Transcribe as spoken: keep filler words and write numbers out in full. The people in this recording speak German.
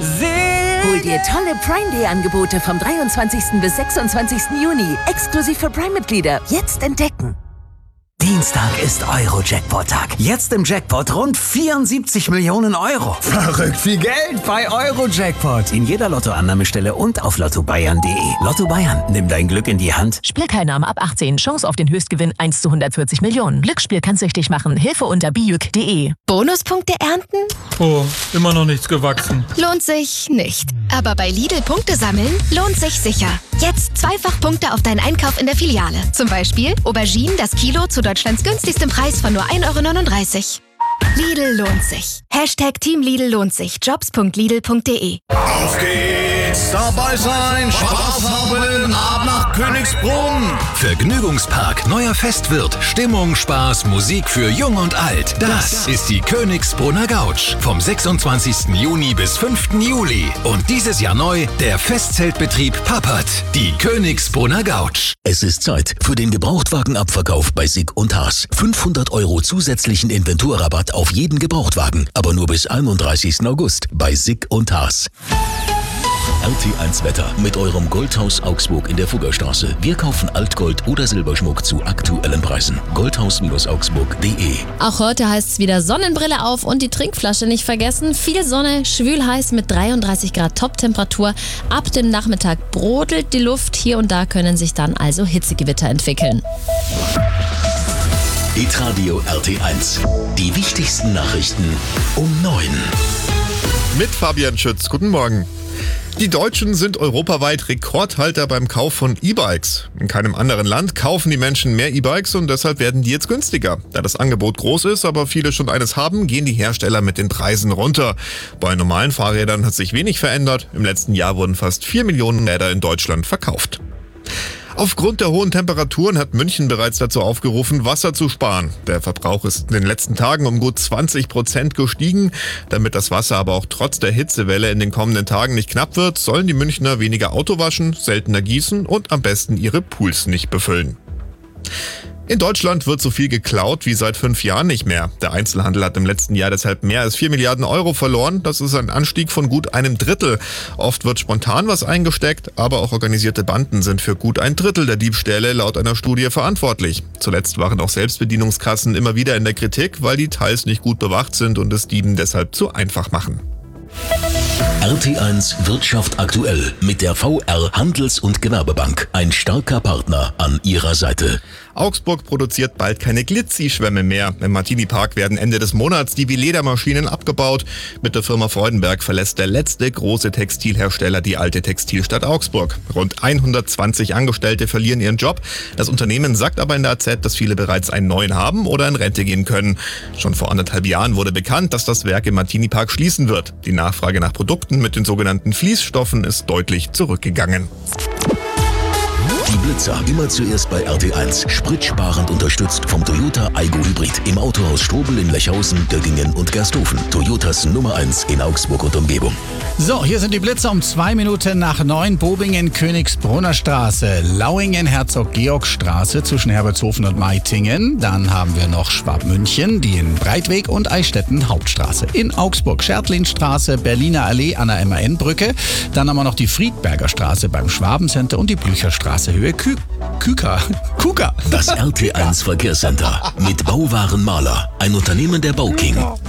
Hol dir tolle Prime Day Angebote vom dreiundzwanzigsten bis sechsundzwanzigsten Juni. Exklusiv für Prime-Mitglieder. Jetzt entdecken. Dienstag ist Euro-Jackpot-Tag. Jetzt im Jackpot rund vierundsiebzig Millionen Euro. Verrückt viel Geld bei Euro-Jackpot. In jeder Lottoannahmestelle und auf lotto bayern punkt de. Lotto Bayern, nimm dein Glück in die Hand. Spielteilnahme ab achtzehn. Chance auf den Höchstgewinn eins zu hundertvierzig Millionen. Glücksspiel kann süchtig machen. Hilfe unter bijuk punkt de. Bonuspunkte ernten? Oh, immer noch nichts gewachsen. Lohnt sich nicht. Aber bei Lidl Punkte sammeln lohnt sich sicher. Jetzt zweifach Punkte auf deinen Einkauf in der Filiale. Zum Beispiel Auberginen das Kilo zu Deutschlands günstigstem Preis von nur ein Euro neununddreißig. Lidl lohnt sich. Hashtag Team Lidl lohnt sich. jobs punkt lidl punkt de. Auf geht's! Dabei sein, Spaß haben, ab nach Königsbrunn. Vergnügungspark, neuer Festwirt, Stimmung, Spaß, Musik für Jung und Alt. Das ist die Königsbrunner Gautsch. Vom sechsundzwanzigsten Juni bis fünften Juli. Und dieses Jahr neu der Festzeltbetrieb Pappert. Die Königsbrunner Gautsch. Es ist Zeit für den Gebrauchtwagenabverkauf bei Sick und Haas. fünfhundert Euro zusätzlichen Inventurrabatt auf jeden Gebrauchtwagen. Aber nur bis einunddreißigsten August bei Sick und Haas. R T eins Wetter mit eurem Goldhaus Augsburg in der Fuggerstraße. Wir kaufen Altgold oder Silberschmuck zu aktuellen Preisen. goldhaus augsburg punkt de. Auch heute heißt es wieder Sonnenbrille auf und die Trinkflasche nicht vergessen. Viel Sonne, schwül heiß mit dreiunddreißig Grad Top-Temperatur. Ab dem Nachmittag brodelt die Luft. Hier und da können sich dann also Hitzegewitter entwickeln. Hitradio R T eins. Die wichtigsten Nachrichten um neun. Mit Fabian Schütz. Guten Morgen. Die Deutschen sind europaweit Rekordhalter beim Kauf von E-Bikes. In keinem anderen Land kaufen die Menschen mehr E-Bikes und deshalb werden die jetzt günstiger. Da das Angebot groß ist, aber viele schon eines haben, gehen die Hersteller mit den Preisen runter. Bei normalen Fahrrädern hat sich wenig verändert. Im letzten Jahr wurden fast vier Millionen Räder in Deutschland verkauft. Aufgrund der hohen Temperaturen hat München bereits dazu aufgerufen, Wasser zu sparen. Der Verbrauch ist in den letzten Tagen um gut zwanzig Prozent gestiegen. Damit das Wasser aber auch trotz der Hitzewelle in den kommenden Tagen nicht knapp wird, sollen die Münchner weniger Auto waschen, seltener gießen und am besten ihre Pools nicht befüllen. In Deutschland wird so viel geklaut wie seit fünf Jahren nicht mehr. Der Einzelhandel hat im letzten Jahr deshalb mehr als vier Milliarden Euro verloren. Das ist ein Anstieg von gut einem Drittel. Oft wird spontan was eingesteckt, aber auch organisierte Banden sind für gut ein Drittel der Diebstähle laut einer Studie verantwortlich. Zuletzt waren auch Selbstbedienungskassen immer wieder in der Kritik, weil die teils nicht gut bewacht sind und es Dieben deshalb zu einfach machen. R T eins Wirtschaft aktuell mit der V R Handels- und Gewerbebank. Ein starker Partner an ihrer Seite. Augsburg produziert bald keine Glitzi-Schwämme mehr. Im Martini-Park werden Ende des Monats die Veleda-Maschinen abgebaut. Mit der Firma Freudenberg verlässt der letzte große Textilhersteller die alte Textilstadt Augsburg. Rund hundertzwanzig Angestellte verlieren ihren Job. Das Unternehmen sagt aber in der A Z, dass viele bereits einen neuen haben oder in Rente gehen können. Schon vor anderthalb Jahren wurde bekannt, dass das Werk im Martini-Park schließen wird. Die Nachfrage nach Produkten mit den sogenannten Fließstoffen ist deutlich zurückgegangen. Die Blitzer immer zuerst bei R T eins. Spritsparend unterstützt vom Toyota Aygo Hybrid. Im Autohaus Strobel in Lechhausen, Göggingen und Gersthofen. Toyotas Nummer eins in Augsburg und Umgebung. So, hier sind die Blitzer um zwei Minuten nach neun. Bobingen, Königsbrunner Straße. Lauingen, Herzog-Georg-Straße zwischen Herbertshofen und Meitingen. Dann haben wir noch Schwabmünchen, die in Breitweg und Eichstätten Hauptstraße. In Augsburg Schertlinstraße, Berliner Allee an der M A N-Brücke. Dann haben wir noch die Friedberger Straße beim Schwabencenter und die Blücherstraße Höhe Kü Küka. Kuka. Das R T eins Verkehrscenter mit Bauwaren Mahler. Ein Unternehmen der Bauking.